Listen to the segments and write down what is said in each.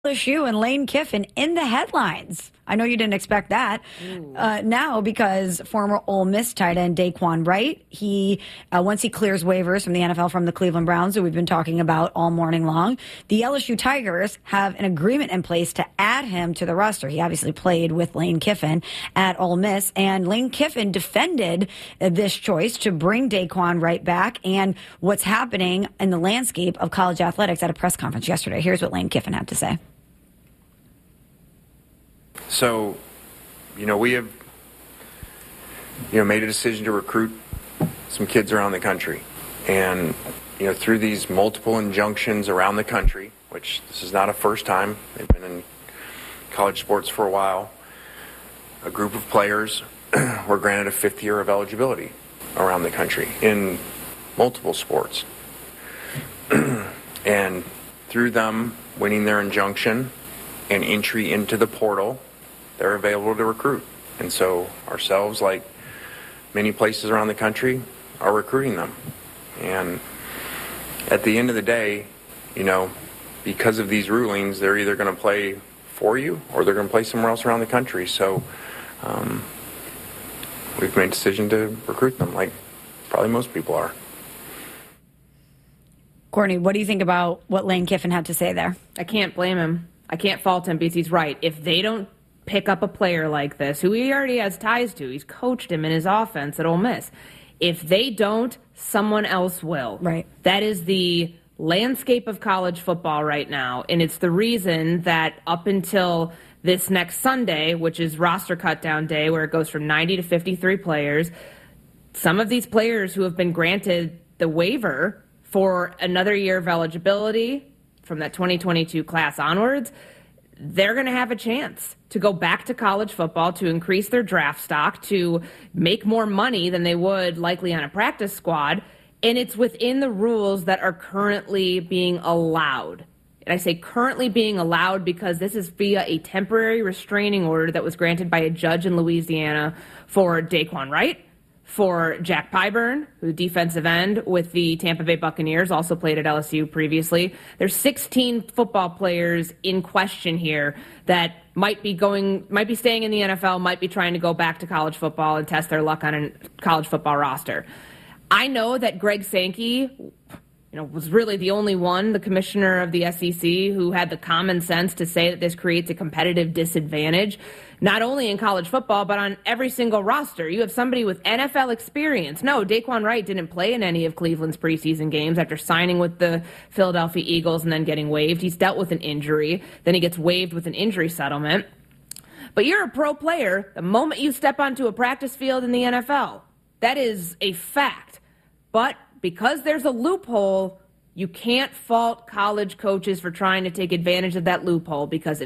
LSU and Lane Kiffin in the headlines. I know you didn't expect that. Now, because former Ole Miss tight end Daquan Wright, once he clears waivers from the NFL from the Cleveland Browns, that we've been talking about all morning long, the LSU Tigers have an agreement in place to add him to the roster. He obviously played with Lane Kiffin at Ole Miss, and Lane Kiffin defended this choice to bring Daquan Wright back and what's happening in the landscape of college athletics at a press conference yesterday. Here's what Lane Kiffin had to say. So, we have, made a decision to recruit some kids around the country. And, through these multiple injunctions around the country, which this is not a first time, they've been in college sports for a while, a group of players were granted a fifth year of eligibility around the country in multiple sports. And through them winning their injunction and entry into the portal, they're available to recruit. And so ourselves, like many places around the country, are recruiting them. And at the end of the day, because of these rulings, they're either going to play for you or they're going to play somewhere else around the country. So we've made a decision to recruit them, like probably most people are. Courtney, what do you think about what Lane Kiffin had to say there? I can't blame him. I can't fault him because he's right. If they don't pick up a player like this, who he already has ties to, he's coached him in his offense at Ole Miss. If they don't, someone else will. Right. That is the landscape of college football right now, and it's the reason that up until this next Sunday, which is roster cut-down day, where it goes from 90 to 53 players, some of these players who have been granted the waiver for another year of eligibility from that 2022 class onwards, they're going to have a chance to go back to college football, to increase their draft stock, to make more money than they would likely on a practice squad. And it's within the rules that are currently being allowed. And I say currently being allowed because this is via a temporary restraining order that was granted by a judge in Louisiana for Daquan Wright, for Jack Pyburn, who's defensive end with the Tampa Bay Buccaneers, also played at LSU previously. There's 16 football players in question here that might be staying in the NFL, might be trying to go back to college football and test their luck on a college football roster. I know that Greg Sankey, was really the only one, the commissioner of the SEC, who had the common sense to say that this creates a competitive disadvantage, not only in college football, but on every single roster. You have somebody with NFL experience. No, Daquan Wright didn't play in any of Cleveland's preseason games after signing with the Philadelphia Eagles and then getting waived. He's dealt with an injury. Then he gets waived with an injury settlement. But you're a pro player the moment you step onto a practice field in the NFL. That is a fact. But because there's a loophole, you can't fault college coaches for trying to take advantage of that loophole, because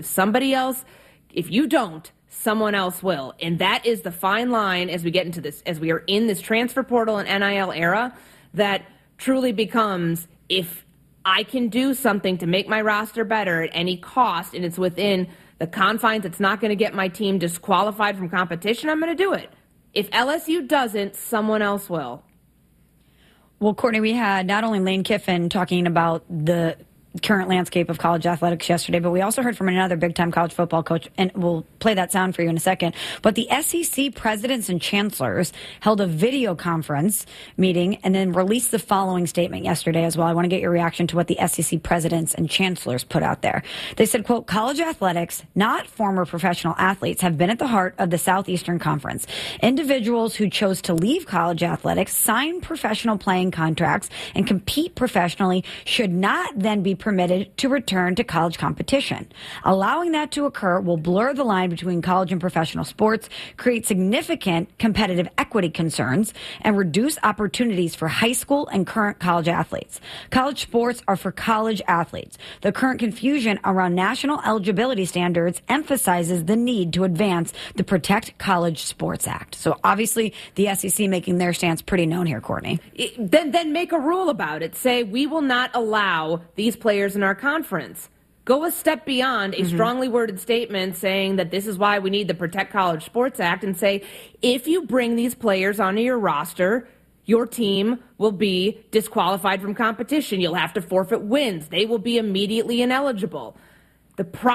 if you don't, someone else will. And that is the fine line as we get into this, as we are in this transfer portal and NIL era, that truly becomes, if I can do something to make my roster better at any cost, and it's within the confines, it's not going to get my team disqualified from competition, I'm going to do it. If LSU doesn't, someone else will. Well, Courtney, we had not only Lane Kiffin talking about the current landscape of college athletics yesterday, but we also heard from another big-time college football coach, and we'll play that sound for you in a second. But the SEC presidents and chancellors held a video conference meeting and then released the following statement yesterday as well. I want to get your reaction to what the SEC presidents and chancellors put out there. They said, quote, college athletics, not former professional athletes, have been at the heart of the Southeastern Conference. Individuals who chose to leave college athletics, sign professional playing contracts, and compete professionally should not then be permitted to return to college competition. Allowing that to occur will blur the line between college and professional sports, create significant competitive equity concerns, and reduce opportunities for high school and current college athletes. College sports are for college athletes. The current confusion around national eligibility standards emphasizes the need to advance the Protect College Sports Act. So obviously the SEC making their stance pretty known here, Courtney. Then make a rule about it. Say we will not allow these players in our conference. Go a step beyond a strongly worded statement saying that this is why we need the Protect College Sports Act, and say, if you bring these players onto your roster, your team will be disqualified from competition. You'll have to forfeit wins. They will be immediately ineligible. The